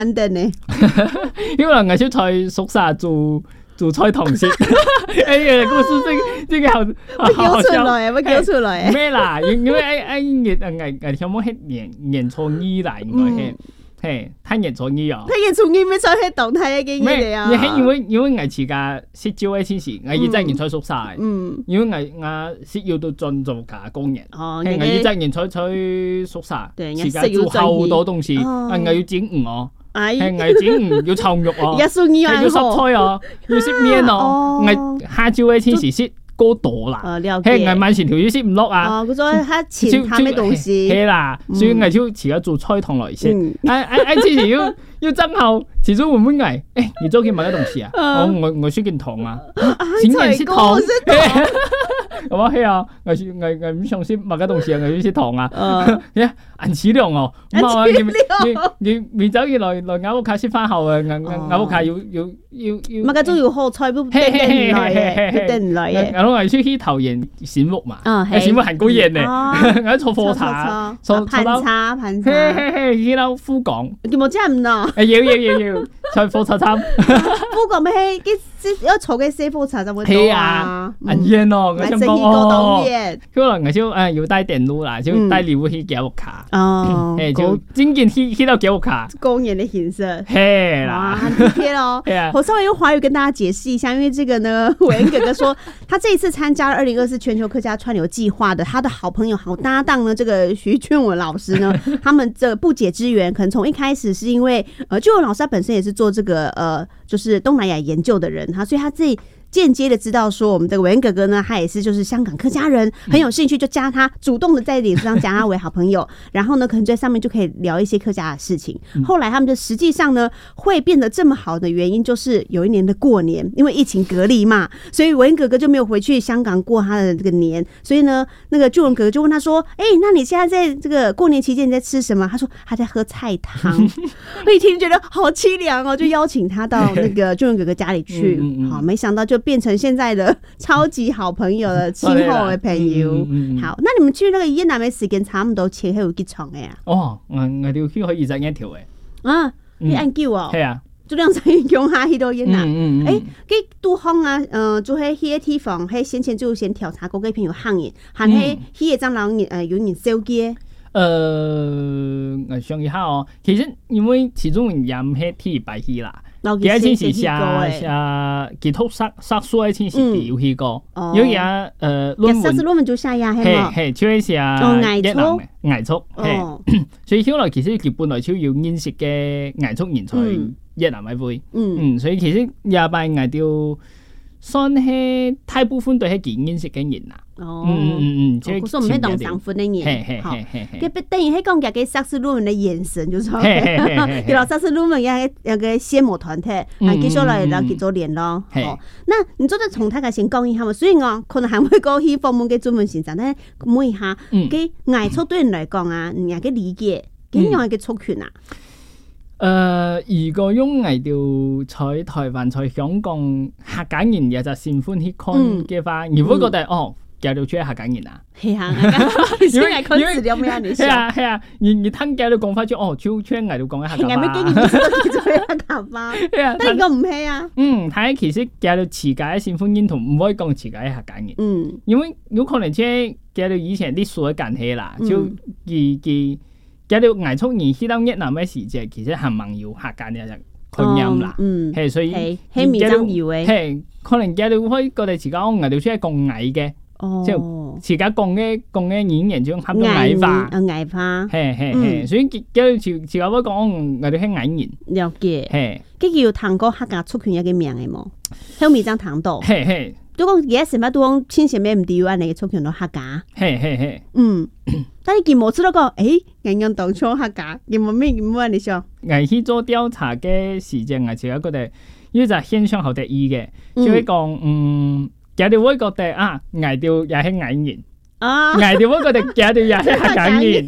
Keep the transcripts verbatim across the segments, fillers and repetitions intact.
安定呢？ 因為我小菜宿舍做做菜同事，哎呀，故事這這個好好好笑， 乜叫出來？ 咩啦？因因為哎哎熱啊，我我有冇喺年年初二啦，應該係。嘿，睇年初二哦， 睇年初二咩在喺動態嘅嘢嚟啊？ 你係因為因為我自家識招嘅先時，我而家年初宿舍， 嗯， 因為我我識要到盡做假工人， 哦， 係我而家年初初宿舍，自家做好多東西，我要整魚哦，係我要整魚要炒肉哦，要濕菜哦，要食麵哦，我下朝嘅先時識。高度啦，係我慢前條魚先唔落啊！ 哦，佢再喺前探咩東西？ 係啦，所以我就自己做菜堂來先。哎哎哎，之前要要爭後，遲早會唔會嗌？誒，你做件乜嘢東西啊？我我我識件糖啊，錢人識糖。我話係啊，我我我唔想識乜嘢東西啊，我要識糖啊。呀，銀紙量哦，咁啊，你你你走起來來咬屋卡識翻後啊，咬咬屋卡要要要要。 乜嘢都要好菜都定唔來嘅，定唔來嘅。 我係出去頭研選木嘛，選木很高研咧，我做課茶，做盤茶盤茶， 嘿嘿嘿，去到富港， 有冇真唔咯？ 要要要要，在課茶餐， 富港咪係啲有坐嘅師傅茶就會多啊， 很煙咯，我想講哦， 可能我就誒要帶電腦啦，就帶禮物去交卡， 哦， 誒就真件去去到交卡， 公園的形式， 係啦， 很特別咯，我稍微用華語跟大家解釋一下，因為這個呢，偉恩哥哥說他這一次參加了二零二四全球客家串流計劃的，他的好朋友、好搭檔呢，這個徐俊文老師呢，他們這不解之緣，可能從一開始是因為，呃，俊文老師他本身也是做這個，呃，就是東南亞研究的人，哈，所以他自己間接的知道說，我們的偉恩哥哥呢，他也是就是香港客家人，很有興趣，就加他，主動的在臉書上加他為好朋友，然後呢，可能在上面就可以聊一些客家的事情。後來他們就實際上呢，會變得這麼好的原因，就是有一年的過年，因為疫情隔離嘛，所以偉恩哥哥就沒有回去香港過他的這個年，所以呢，那個俊文哥哥就問他說：“哎、欸，那你現在在這個過年期間你在吃什麼？”他說：“他在喝菜湯。”我一聽覺得好淒涼哦，就邀請他到那個俊文哥哥家裡去。好，沒想到就變成現在的超級好朋友的親厚的朋友。好，那你們去那個越南的時間差唔多前後有幾長的呀？ 哦，我我條去可以二十一條嘅。 啊，你按久哦？ 係啊。 就兩三月用下去到越南。 嗯嗯誒，佢杜康啊，嗯，就喺迄個地方，喺先前就先調查過嗰篇有行嘅，還喺迄個張老人誒有人收機。 呃，我想一下哦，其實因為始終人係天白去啦。幾多錢是下下結束殺殺衰嘅錢是有去過，有嘢誒論文， 論文就下呀，係嘛？係，就係下越南嘅藝術，係，所以後來其實佢本來就要認識嘅藝術人才越南嘅會，嗯，所以其實廿八藝雕算係大部分都係佢認識嘅人啦。哦，嗯嗯嗯，即係唔係當上分嘅人，好，佢等於喺講嘅嘅碩士論文嘅眼神，就錯，佢話碩士論文有有個寫模團體，啊，繼續來來繼續練咯。好，那你做得從他嘅先講一下嘛？所以我可能還會講去訪問嘅中文先生，但係問一下，佢藝術對人來講啊，你嘅理解，點樣嘅觸權啊？ 誒，如果用藝雕在台灣、在香港客家人有隻新歡去看嘅話，你會覺得哦？交流出客家人啊， 係啊，因為佢資料咩啊？你係啊係啊，你你聽交流講翻出哦，超出藝度講一客家話， 係咪經驗都叫做客家話？係啊，但係我唔係啊。嗯， 睇其實交流詞解先歡認同唔可以講詞解客家人。嗯，因為有可能即係交流以前啲書嘅間起啦，就佢佢交流藝術人去到越南嘅時節，其實係冇有客家嘅概念啦。嗯，係所以係面真要嘅， 係可能交流可以覺得自己講藝度出係講藝嘅。即係自家講嘅講嘅語言就合到矮化， 矮化， 係係係，所以叫自自家會講我哋係矮人， 了解，係，佢叫談過客家出權一個名嘅冇，喺面上談到，係係，都講而家成日都講千前咩唔掉啊，你出權到客家，係係係，嗯，但係佢冇出到個，誒，人人當初客家，有冇咩冇人哋想？ 我去做調查嘅時間，我自己覺得，呢就現象好得意嘅，就係講，嗯。有啲會覺得啊，藝雕也係藝人，啊，藝雕會覺得有啲也係客家人，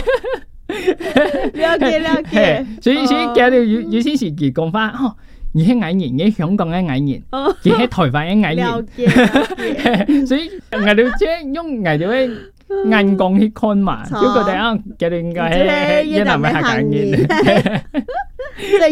了解了解。 所以所以有啲有有些時佢講翻，哦，你係藝人，你係香港嘅藝人，你係台灣嘅藝人， 了解。 所以藝雕即係用藝雕嘅眼光去看嘛，就覺得啊，有啲應該係越南嘅客家人。 所以